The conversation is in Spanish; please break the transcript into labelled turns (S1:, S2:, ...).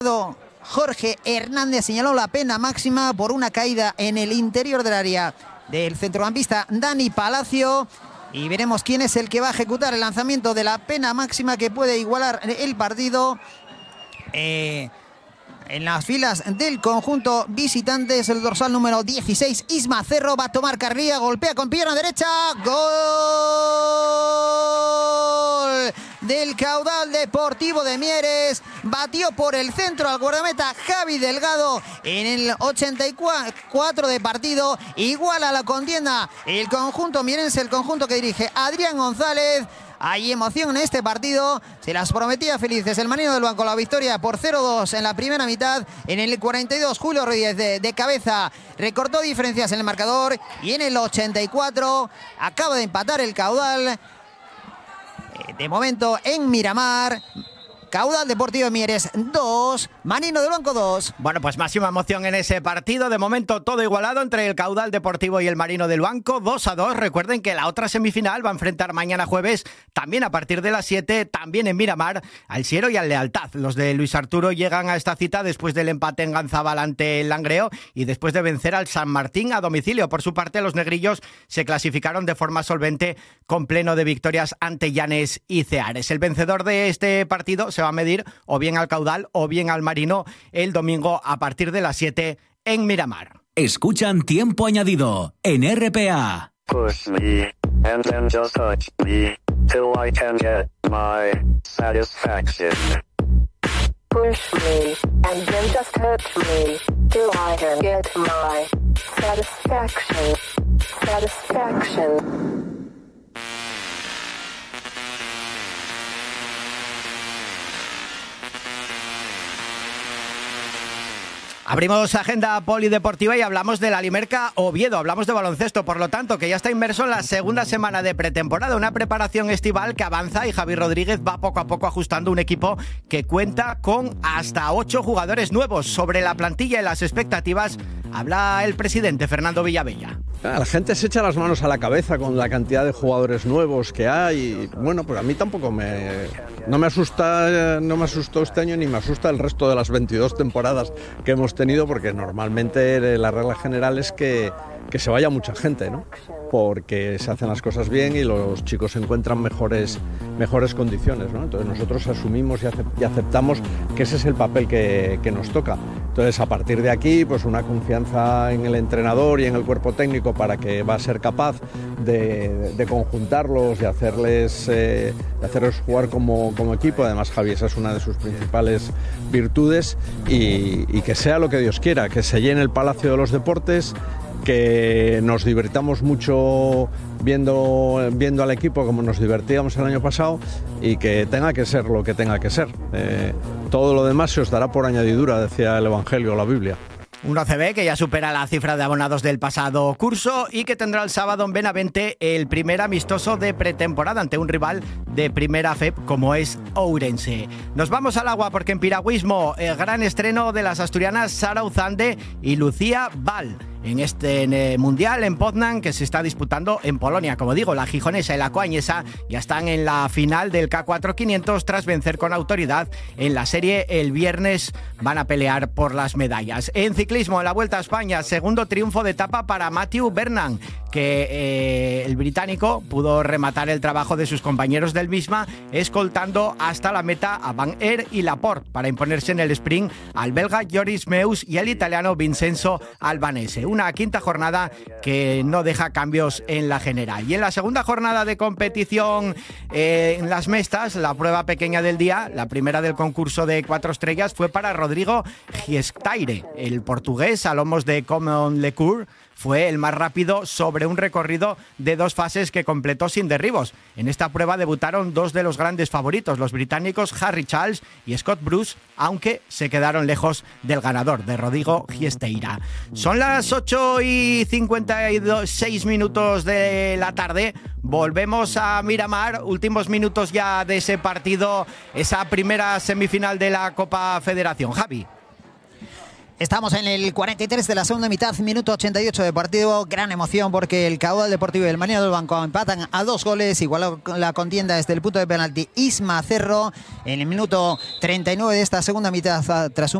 S1: Jorge Hernández señaló la pena máxima por una caída en el interior del área del centrocampista Dani Palacio. Y veremos quién es el que va a ejecutar el lanzamiento de la pena máxima que puede igualar el partido. En las filas del conjunto visitante es el dorsal número 16, Isma Cerro. Va a tomar carrilla, golpea con pierna derecha. ¡Gol! Del Caudal Deportivo de Mieres. Batió por el centro al guardameta Javi Delgado en el 84 de partido. Iguala la contienda el conjunto mierense, el conjunto que dirige Adrián González. Hay emoción en este partido, se las prometía felices el Marino del Banco, la victoria por 0-2 en la primera mitad. En el 42 Julio Rodríguez de cabeza recortó diferencias en el marcador y en el 84 acaba de empatar el Caudal. De momento en Miramar, Caudal Deportivo de Mieres 2, Marino del Banco 2.
S2: Bueno, pues máxima emoción en ese partido. De momento todo igualado entre el Caudal Deportivo y el Marino del Banco, 2-2. Recuerden que la otra semifinal va a enfrentar mañana jueves, también a partir de las 7, también en Miramar, al Siero y al Lealtad. Los de Luis Arturo llegan a esta cita después del empate en Ganzábal ante el Langreo y después de vencer al San Martín a domicilio. Por su parte, los negrillos se clasificaron de forma solvente con pleno de victorias ante Llanes y Ceares. El vencedor de este partido se va a medir o bien al Caudal o bien al Marino el domingo a partir de las 7 en Miramar.
S3: Escuchan Tiempo Añadido en RPA.
S4: Push me, and then just touch me, till I can get my satisfaction.
S5: Push me, and then just touch me, till I can get my satisfaction. Satisfaction.
S2: Abrimos agenda polideportiva y hablamos de la Limerca Oviedo, hablamos de baloncesto, por lo tanto, que ya está inmerso en la segunda semana de pretemporada, una preparación estival que avanza y Javi Rodríguez va poco a poco ajustando un equipo que cuenta con hasta 8 jugadores nuevos. Sobre la plantilla y las expectativas habla el presidente Fernando Villavella.
S6: La gente se echa las manos a la cabeza con la cantidad de jugadores nuevos que hay y, bueno, pues a mí tampoco no me asustó este año ni me asusta el resto de las 22 temporadas que hemos tenido, porque normalmente la regla general es que se vaya mucha gente, ¿no? Porque se hacen las cosas bien y los chicos encuentran mejores condiciones, ¿no? Entonces nosotros asumimos y aceptamos que ese es el papel que nos toca. Entonces, a partir de aquí, pues una confianza en el entrenador y en el cuerpo técnico para que va a ser capaz de conjuntarlos y hacerles jugar como equipo. Además, Javi, esa es una de sus principales virtudes y que sea lo que Dios quiera, que se llene el Palacio de los Deportes, que nos divirtamos mucho viendo al equipo como nos divertíamos el año pasado y que tenga que ser lo que tenga que ser. Todo lo demás se os dará por añadidura, decía el Evangelio, la Biblia.
S2: Un OCB que ya supera la cifra de abonados del pasado curso y que tendrá el sábado en Benavente el primer amistoso de pretemporada ante un rival de primera FEP como es Ourense. Nos vamos al agua porque en piragüismo el gran estreno de las asturianas Sara Uzande y Lucía Val en este mundial en Poznan que se está disputando en Polonia. Como digo, la gijonesa y la coañesa ya están en la final del K4 500 tras vencer con autoridad en la serie el viernes. Van a pelear por las medallas. En ciclismo, en la Vuelta a España, segundo triunfo de etapa para Matthew Bernal, que el británico pudo rematar el trabajo de sus compañeros del misma, escoltando hasta la meta a Van Aert y Laporte para imponerse en el sprint al belga Joris Meus y al italiano Vincenzo Albanese. Una quinta jornada que no deja cambios en la general. Y en la segunda jornada de competición en las mestas, la prueba pequeña del día, la primera del concurso de 4 estrellas, fue para Rodrigo Giestaire. El portugués a lomos de Common Lecour fue el más rápido sobre un recorrido de 2 fases que completó sin derribos. En esta prueba debutaron 2 de los grandes favoritos, los británicos Harry Charles y Scott Bruce, aunque se quedaron lejos del ganador, de Rodrigo Giesteira. Son las 8:56 minutos de la tarde. Volvemos a Miramar, últimos minutos ya de ese partido, esa primera semifinal de la Copa Federación. Javi.
S1: Estamos en el 43 de la segunda mitad, minuto 88 de partido. Gran emoción porque el Caudal Deportivo y el Marino del Banco empatan a 2 goles. Igual la contienda desde el punto de penalti Isma Cerro en el minuto 39 de esta segunda mitad tras un